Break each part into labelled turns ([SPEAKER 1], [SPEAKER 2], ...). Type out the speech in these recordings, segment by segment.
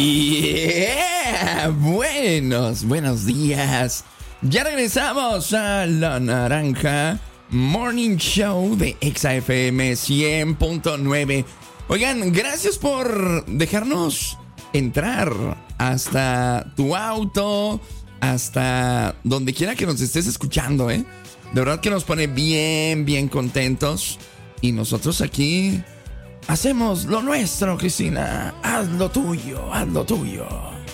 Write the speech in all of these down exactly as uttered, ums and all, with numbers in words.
[SPEAKER 1] Yeah, buenos, buenos días. Ya regresamos a La Naranja Morning Show de Exa F M cien punto nueve. Oigan, gracias por dejarnos entrar hasta tu auto, hasta donde quiera que nos estés escuchando, ¿eh? De verdad que nos pone bien, bien contentos. Y nosotros aquí hacemos lo nuestro, Cristina. Haz lo tuyo, haz lo tuyo.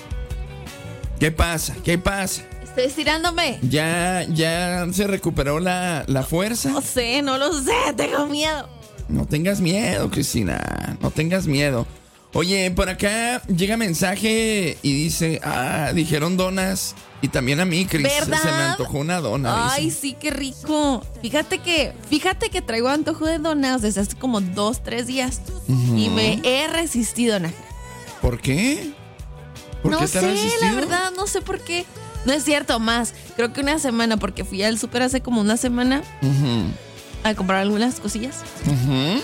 [SPEAKER 1] ¿Qué pasa? ¿Qué pasa?
[SPEAKER 2] Estoy estirándome.
[SPEAKER 1] ¿Ya, ya se recuperó la, la fuerza?
[SPEAKER 2] No sé, no lo sé, tengo miedo.
[SPEAKER 1] No tengas miedo, Cristina. No tengas miedo. Oye, por acá llega mensaje y dice, ah, dijeron donas. Y también a mí, Cris,
[SPEAKER 2] ¿verdad?
[SPEAKER 1] Se me antojó una dona.
[SPEAKER 2] Ay,
[SPEAKER 1] dice.
[SPEAKER 2] sí, qué rico. Fíjate que, fíjate que traigo antojo de donas desde hace como dos, tres días. Uh-huh. Y me he resistido, Nájera.
[SPEAKER 1] ¿Por qué? ¿Por
[SPEAKER 2] no
[SPEAKER 1] qué te
[SPEAKER 2] sé,
[SPEAKER 1] resistido?
[SPEAKER 2] la verdad, no sé por qué. No es cierto, más. Creo que una semana, porque fui al súper hace como una semana uh-huh. a comprar algunas cosillas.
[SPEAKER 1] Uh-huh.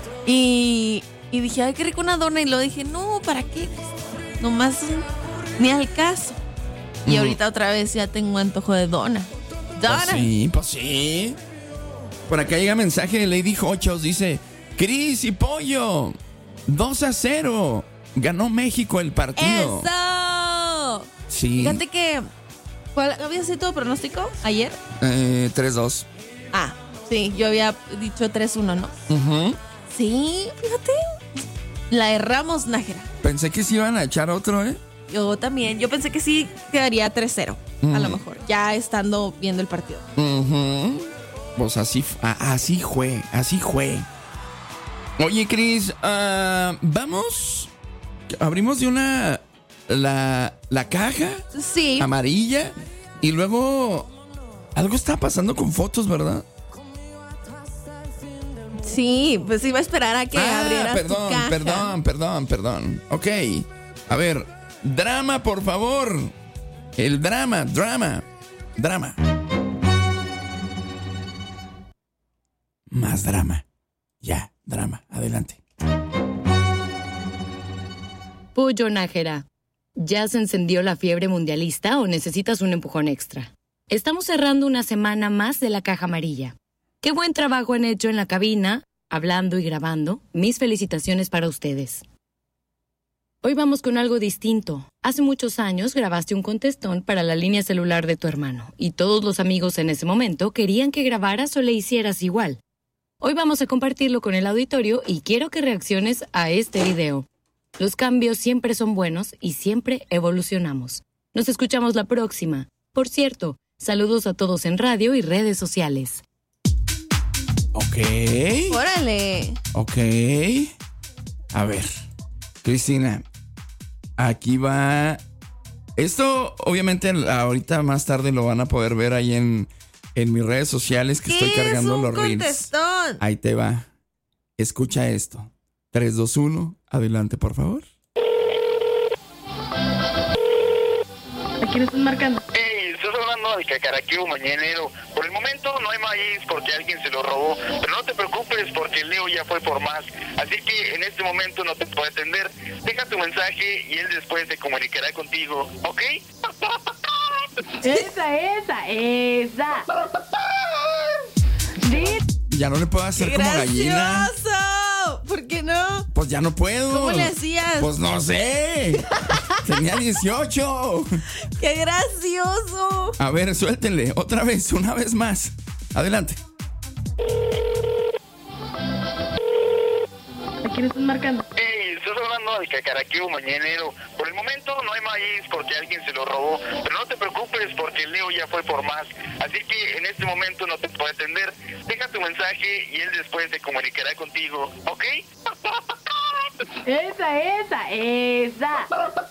[SPEAKER 2] Y, y dije, ay, qué rico una dona. Y luego dije, no, ¿para qué? Nomás ni al caso. Y uh-huh. ahorita otra vez ya tengo antojo de dona. ¡Dona!
[SPEAKER 1] Pues sí, pues sí. Por acá llega mensaje de Lady Hochos. Dice, Cris y Pollo, dos a cero. Ganó México el partido.
[SPEAKER 2] ¡Eso!
[SPEAKER 1] Sí.
[SPEAKER 2] Fíjate que, ¿cuál había sido tu pronóstico ayer?
[SPEAKER 1] Eh, tres dos.
[SPEAKER 2] Ah, sí, yo había dicho tres uno, ¿no?
[SPEAKER 1] Uh-huh.
[SPEAKER 2] Sí, fíjate. La erramos, Nájera.
[SPEAKER 1] Pensé que se iban a echar otro, ¿eh?
[SPEAKER 2] Yo también. Yo pensé que sí quedaría tres cero. Uh-huh. A lo mejor. Ya estando viendo el partido.
[SPEAKER 1] Uh-huh. Pues así, así fue. Así fue. Oye, Cris, uh, vamos. Abrimos de una. La, la caja.
[SPEAKER 2] Sí.
[SPEAKER 1] Amarilla. Y luego. Algo está pasando con fotos, ¿verdad?
[SPEAKER 2] Sí, pues iba a esperar a que ah, abrieras
[SPEAKER 1] perdón,
[SPEAKER 2] tu caja.
[SPEAKER 1] Perdón, perdón, perdón. Ok. A ver, drama, por favor. El drama, drama, drama. Más drama. Ya, drama. Adelante.
[SPEAKER 3] Pollo, Nájera. ¿Ya se encendió la fiebre mundialista o necesitas un empujón extra? Estamos cerrando una semana más de la caja amarilla. Qué buen trabajo han hecho en la cabina, hablando y grabando. Mis felicitaciones para ustedes. Hoy vamos con algo distinto. Hace muchos años grabaste un contestón para la línea celular de tu hermano y todos los amigos en ese momento querían que grabaras o le hicieras igual. Hoy vamos a compartirlo con el auditorio y quiero que reacciones a este video. Los cambios siempre son buenos y siempre evolucionamos. Nos escuchamos la próxima. Por cierto, saludos a todos en radio y redes sociales.
[SPEAKER 1] Ok.
[SPEAKER 2] Órale.
[SPEAKER 1] Ok. A ver, Cristina, aquí va. Esto, obviamente, ahorita más tarde lo van a poder ver ahí en, en mis redes sociales que estoy cargando los reels.
[SPEAKER 2] Contestón?
[SPEAKER 1] Ahí te va. Escucha esto. tres, dos, uno. Adelante, por favor.
[SPEAKER 3] ¿A quién estás marcando?
[SPEAKER 4] Hey, estás hablando del cacaraqueo mañanero. Por el momento no hay maíz porque alguien se lo robó, pero no te preocupes porque Leo ya fue por más. Así que en este momento no te puedo atender. Deja tu mensaje y él después se comunicará contigo, ¿ok?
[SPEAKER 3] Esa, esa, esa. ¿Sí?
[SPEAKER 1] Ya no le puedo hacer
[SPEAKER 2] ¡Qué
[SPEAKER 1] como
[SPEAKER 2] gracioso!
[SPEAKER 1] gallina.
[SPEAKER 2] ¿Por qué no?
[SPEAKER 1] Pues ya no puedo.
[SPEAKER 2] ¿Cómo le hacías?
[SPEAKER 1] Pues no sé. Tenía dieciocho.
[SPEAKER 2] ¡Qué gracioso!
[SPEAKER 1] A ver, suéltenle. Otra vez, una vez más. Adelante.
[SPEAKER 3] ¿A quién estás marcando?
[SPEAKER 4] Hey, estás hablando del cacaraqueo mañanero. Por el momento no hay maíz porque alguien se lo robó, pero no te preocupes porque Leo ya fue por más. Así que en este momento no te puedo atender. Deja tu mensaje y él después se comunicará contigo, ¿ok?
[SPEAKER 3] Esa, esa, esa.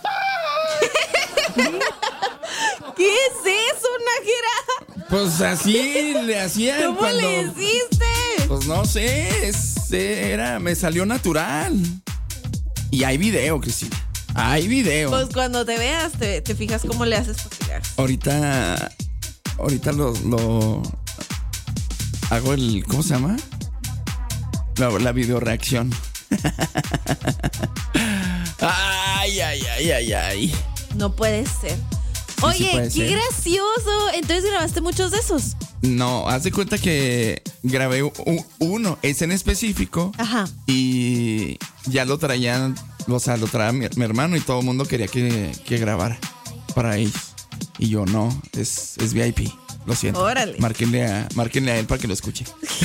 [SPEAKER 2] ¿Qué es eso, Nájera?
[SPEAKER 1] Pues así le hacía.
[SPEAKER 2] ¿Cómo
[SPEAKER 1] cuando,
[SPEAKER 2] le hiciste?
[SPEAKER 1] Pues no sé, es, era, me salió natural. Y hay video, Cristina. Hay video.
[SPEAKER 2] Pues cuando te veas, te, te fijas cómo le haces para pegar.
[SPEAKER 1] Ahorita, ahorita lo, lo hago el, ¿cómo se llama? La, la video reacción. Ay, Ay, ay, ay, ay, ay.
[SPEAKER 2] No puede ser.
[SPEAKER 1] Sí,
[SPEAKER 2] Oye,
[SPEAKER 1] sí puede
[SPEAKER 2] qué
[SPEAKER 1] ser.
[SPEAKER 2] gracioso. Entonces grabaste muchos de esos.
[SPEAKER 1] No, haz de cuenta que grabé u- uno, ese en específico.
[SPEAKER 2] Ajá.
[SPEAKER 1] Y ya lo traían, o sea, lo traía mi, mi hermano y todo el mundo quería que, que grabara para ellos. Y yo no, es, es V I P. Lo siento.
[SPEAKER 2] Órale.
[SPEAKER 1] Márquenle a, márquenle a él para que lo escuche.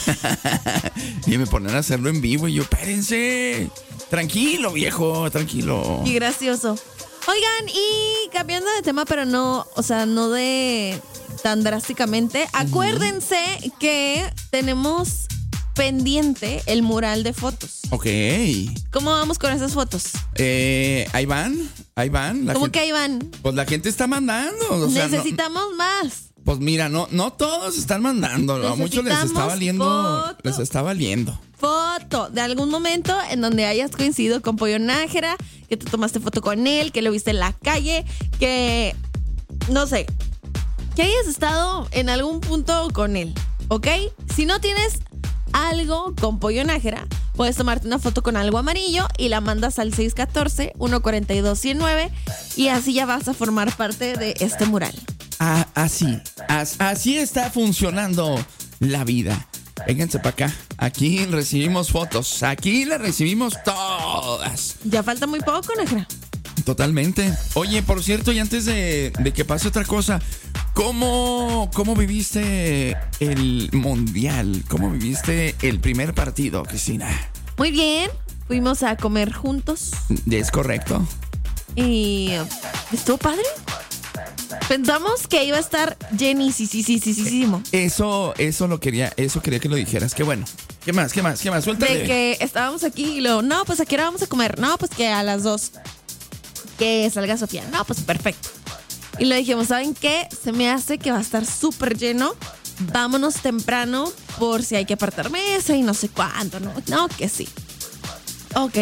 [SPEAKER 1] Y me ponen a hacerlo en vivo y yo, espérense. Tranquilo, viejo, tranquilo.
[SPEAKER 2] Qué gracioso. Oigan, y cambiando de tema, pero no, o sea, no de tan drásticamente. Acuérdense que tenemos pendiente el mural de fotos.
[SPEAKER 1] Ok.
[SPEAKER 2] ¿Cómo vamos con esas fotos?
[SPEAKER 1] Eh, ahí van, ahí van. La
[SPEAKER 2] ¿Cómo
[SPEAKER 1] gente-
[SPEAKER 2] que ahí van?
[SPEAKER 1] Pues la gente está mandando. O sea, no-
[SPEAKER 2] Necesitamos más.
[SPEAKER 1] pues mira, no, no todos están mandando. A muchos les está
[SPEAKER 2] Necesitamos
[SPEAKER 1] valiendo.
[SPEAKER 2] foto.
[SPEAKER 1] Les está valiendo.
[SPEAKER 2] Foto de algún momento en donde hayas coincidido con Pollo Nájera, que tú tomaste foto con él, que lo viste en la calle, que no sé, que hayas estado en algún punto con él, ¿ok? Si no tienes algo con Pollo Nájera, puedes tomarte una foto con algo amarillo y la mandas al seis uno cuatro, uno cuatro dos, uno cero nueve y así ya vas a formar parte de este mural.
[SPEAKER 1] Ah, así, as- así está funcionando la vida. Vénganse para acá. Aquí recibimos fotos. Aquí las recibimos todas.
[SPEAKER 2] Ya falta muy poco, Nájera.
[SPEAKER 1] Totalmente. Oye, por cierto, y antes de, de que pase otra cosa, ¿cómo, ¿cómo viviste el mundial? ¿Cómo viviste el primer partido, Cristina?
[SPEAKER 2] Muy bien, fuimos a comer juntos.
[SPEAKER 1] ¿Es correcto?
[SPEAKER 2] Y estuvo padre. Pensamos que iba a estar llenísimo.
[SPEAKER 1] Eso, eso lo quería, eso quería que lo dijeras. Qué bueno. ¿Qué más? ¿Qué más? ¿Qué más? Suéltale.
[SPEAKER 2] De que estábamos aquí y luego, no, pues a qué hora vamos a comer. No, pues que a las dos. Que salga Sofía. No, pues perfecto. Y le dijimos, ¿saben qué? Se me hace que va a estar súper lleno. Vámonos temprano por si hay que apartar mesa y no sé cuánto. No, no que sí. Ok.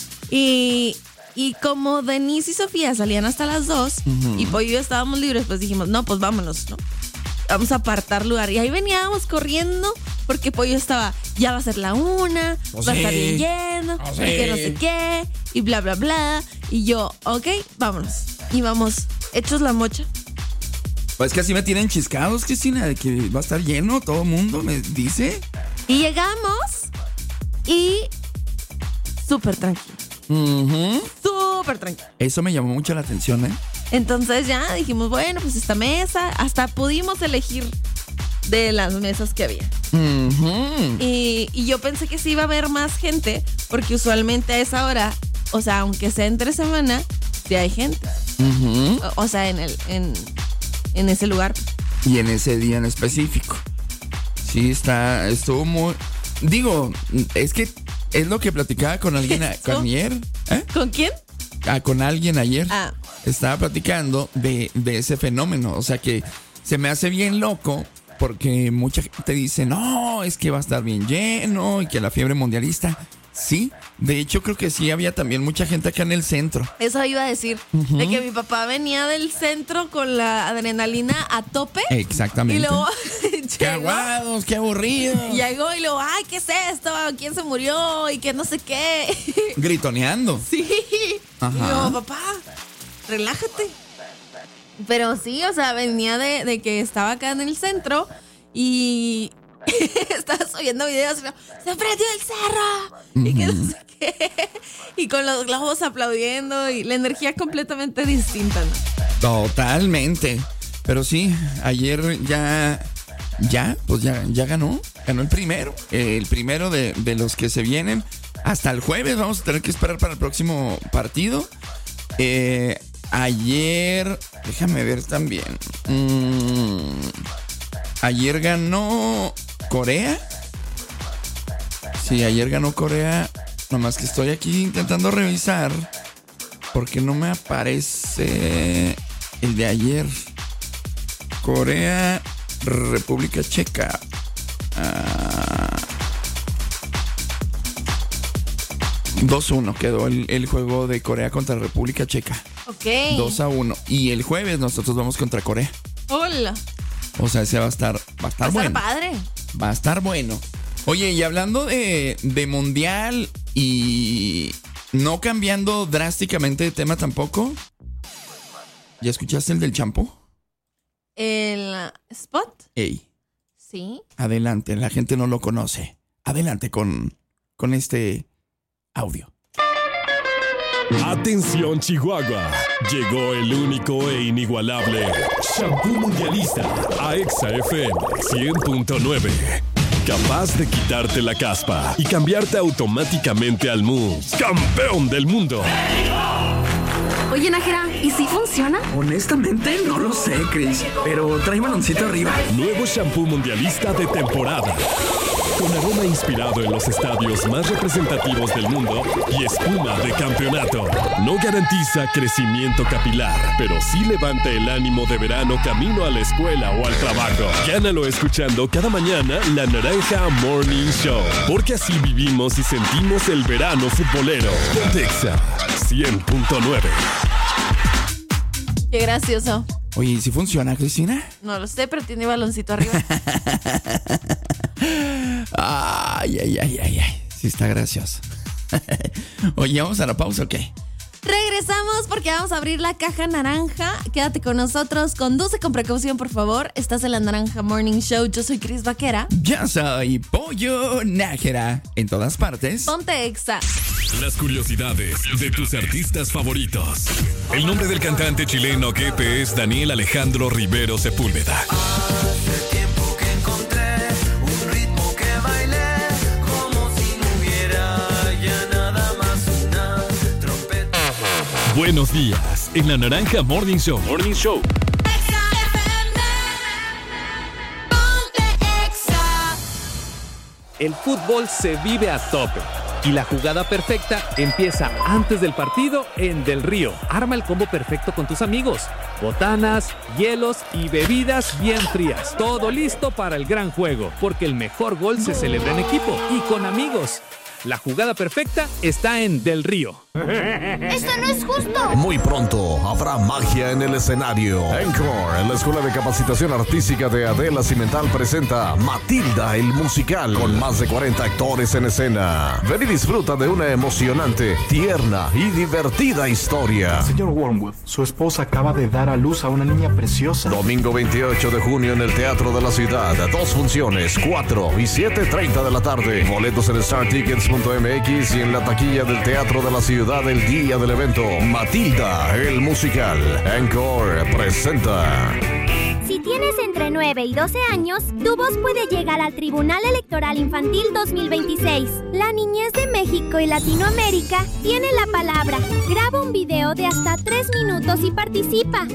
[SPEAKER 2] Y... Y como Denise y Sofía salían hasta las dos uh-huh. y Pollo y yo estábamos libres, pues dijimos, no, pues vámonos, ¿no? Vamos a apartar lugar. Y ahí veníamos corriendo porque Pollo estaba, ya va a ser la una,
[SPEAKER 1] oh,
[SPEAKER 2] va
[SPEAKER 1] sí.
[SPEAKER 2] a estar bien lleno,
[SPEAKER 1] oh,
[SPEAKER 2] y que no sé qué, y bla, bla, bla. Y yo, ok, vámonos. Y vamos, hechos la mocha.
[SPEAKER 1] Pues que así me tienen chiscados, Cristina, de que va a estar lleno, todo el mundo me dice.
[SPEAKER 2] Y llegamos y súper tranquilo.
[SPEAKER 1] Uh-huh.
[SPEAKER 2] Súper tranquilo.
[SPEAKER 1] Eso me llamó mucho la atención, ¿eh?
[SPEAKER 2] Entonces ya dijimos, bueno, pues esta mesa, hasta pudimos elegir de las mesas que había.
[SPEAKER 1] Uh-huh.
[SPEAKER 2] Y, y yo pensé que sí iba a haber más gente, porque usualmente a esa hora, o sea, aunque sea entre semana, sí hay gente.
[SPEAKER 1] Uh-huh.
[SPEAKER 2] O, o sea, en el, en, en ese lugar.
[SPEAKER 1] Y en ese día en específico. Sí, está, estuvo muy... Digo, es que es lo que platicaba con alguien a, con ayer. ¿Eh?
[SPEAKER 2] ¿Con quién?
[SPEAKER 1] Ah, con alguien ayer.
[SPEAKER 2] Ah.
[SPEAKER 1] Estaba platicando de, de ese fenómeno. O sea que se me hace bien loco porque mucha gente dice, no, es que va a estar bien lleno y que la fiebre mundialista. Sí, de hecho creo que sí había también mucha gente acá en el centro.
[SPEAKER 2] Eso iba a decir, uh-huh. de que mi papá venía del centro con la adrenalina a tope.
[SPEAKER 1] Exactamente.
[SPEAKER 2] Y luego
[SPEAKER 1] qué aguados, qué aburridos.
[SPEAKER 2] Llegó y luego, ay, ¿qué es esto? ¿Quién se murió? Y que no sé qué.
[SPEAKER 1] Gritoneando.
[SPEAKER 2] Sí.
[SPEAKER 1] Ajá.
[SPEAKER 2] Y yo, papá, relájate. Pero sí, o sea, venía de, de que estaba acá en el centro y estaba subiendo videos y lo, se prendió el cerro. Uh-huh. Y que no sé qué. Y con los globos aplaudiendo y la energía completamente distinta, ¿no?
[SPEAKER 1] Totalmente. Pero sí, ayer ya, ya, pues ya, ya ganó. Ganó el primero. Eh, el primero de, de los que se vienen. Hasta el jueves vamos a tener que esperar para el próximo partido. Eh, ayer, déjame ver también. Mm, ayer ganó Corea. Sí, ayer ganó Corea. Nomás que estoy aquí intentando revisar porque no me aparece el de ayer. Corea, República Checa. Ah, dos uno quedó el, el juego de Corea contra República Checa.
[SPEAKER 2] Ok.
[SPEAKER 1] dos a uno. Y el jueves nosotros vamos contra Corea.
[SPEAKER 2] Hola.
[SPEAKER 1] O sea, ese va a estar, va a estar
[SPEAKER 2] va a
[SPEAKER 1] bueno.
[SPEAKER 2] estar padre.
[SPEAKER 1] Va a estar bueno. Oye, y hablando de, de mundial y No cambiando drásticamente de tema tampoco. ¿Ya escuchaste el del champú?
[SPEAKER 2] ¿El spot?
[SPEAKER 1] Ey,
[SPEAKER 2] Sí.
[SPEAKER 1] adelante, la gente no lo conoce. Adelante con, con este audio.
[SPEAKER 5] Atención Chihuahua, llegó el único e inigualable Shampoo Mundialista a Exa F M cien punto nueve. Capaz de quitarte la caspa y cambiarte automáticamente al Mousse, campeón del mundo.
[SPEAKER 6] Oye, Nájera, ¿y si funciona?
[SPEAKER 7] Honestamente, no lo sé, Chris. Pero trae baloncito arriba.
[SPEAKER 5] Nuevo Shampoo Mundialista de temporada. Con aroma inspirado en los estadios más representativos del mundo y espuma de campeonato. No garantiza crecimiento capilar, pero sí levanta el ánimo de verano camino a la escuela o al trabajo. Gánalo escuchando cada mañana La Naranja Morning Show. Porque así vivimos y sentimos el verano futbolero. Exa cien punto nueve.
[SPEAKER 2] Qué gracioso.
[SPEAKER 1] Oye, ¿y si funciona, Cristina?
[SPEAKER 2] No lo sé, pero tiene baloncito arriba.
[SPEAKER 1] Ay, ay, ay, ay, ay. Sí está gracioso. Oye, ¿vamos a la pausa o qué?
[SPEAKER 2] Regresamos porque vamos a abrir la caja naranja. Quédate con nosotros. Conduce con precaución, por favor. Estás en la Naranja Morning Show. Yo soy Cris Vaquera.
[SPEAKER 1] Yo soy Pollo Nájera. En todas partes.
[SPEAKER 2] Ponte Exa.
[SPEAKER 5] Las curiosidades de tus artistas favoritos. El nombre del cantante chileno Kepe es Daniel Alejandro Rivero Sepúlveda.
[SPEAKER 8] Hace tiempo que encontré un ritmo que bailé como si no hubiera ya nada más una trompeta.
[SPEAKER 5] Buenos días en la Naranja Morning Show. Morning Show.
[SPEAKER 9] El fútbol se vive a tope y la jugada perfecta empieza antes del partido en Del Río. Arma el combo perfecto con tus amigos. Botanas, hielos y bebidas bien frías. Todo listo para el gran juego, porque el mejor gol se celebra en equipo y con amigos. La jugada perfecta está en Del Río.
[SPEAKER 10] ¡Esto no es justo!
[SPEAKER 11] Muy pronto habrá magia en el escenario. Encore, en la Escuela de Capacitación Artística de Adela Cimental, presenta Matilda el musical, con más de cuarenta actores en escena. Ven y disfruta de una emocionante, tierna y divertida historia.
[SPEAKER 12] Señor Wormwood, su esposa acaba de dar a luz a una niña preciosa.
[SPEAKER 11] Domingo veintiocho de junio en el Teatro de la Ciudad. Dos funciones, cuatro y siete treinta de la tarde. Boletos en star tickets punto m x y en la taquilla del Teatro de la Ciudad el día del evento. Matilda el musical. Encore presenta.
[SPEAKER 10] Si tienes entre nueve y doce años, tu voz puede llegar al Tribunal Electoral Infantil dos mil veintiséis. La niñez de México y Latinoamérica tiene la palabra. Graba un video de hasta tres minutos y participa.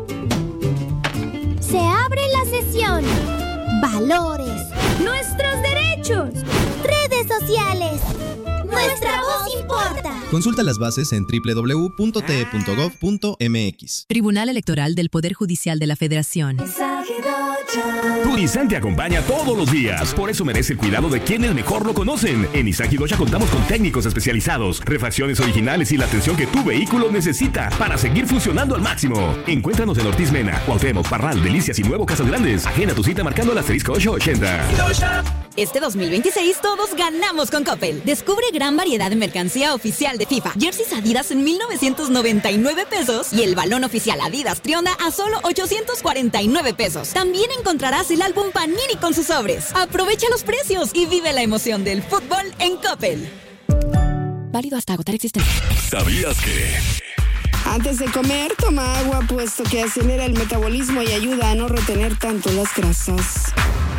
[SPEAKER 10] Se abre la sesión. Valores. Nuestros derechos. Redes sociales. Nuestra voz importa.
[SPEAKER 13] Consulta las bases en doble u doble u doble u punto t e punto gov punto m x.
[SPEAKER 14] Tribunal Electoral del Poder Judicial de la Federación.
[SPEAKER 15] Tu Nissan te acompaña todos los días. Por eso merece el cuidado de quienes mejor lo conocen. En Nissan Hiroshima contamos con técnicos especializados, refacciones originales y la atención que tu vehículo necesita para seguir funcionando al máximo. Encuéntranos en Ortiz Mena, Cuauhtémoc, Parral, Delicias y Nuevo Casas Grandes. Agenda tu cita marcando el asterisco ocho ochenta.
[SPEAKER 16] Este dos mil veintiséis todos ganamos con Coppel. Descubre gran variedad de mercancía oficial de FIFA. Jerseys Adidas en mil novecientos noventa y nueve pesos y el balón oficial Adidas Trionda a solo ochocientos cuarenta y nueve pesos. También encontrarás el álbum Panini con sus sobres. Aprovecha los precios y vive la emoción del fútbol en Coppel. Válido hasta agotar existencia.
[SPEAKER 5] ¿Sabías que?
[SPEAKER 17] Antes de comer, toma agua, puesto que acelera el metabolismo y ayuda a no retener tanto las grasas.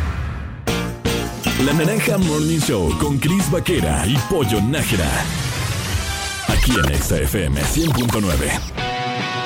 [SPEAKER 5] La Naranja Morning Show con Cris Vaquera y Pollo Nájera. Aquí en Exa F M cien punto nueve.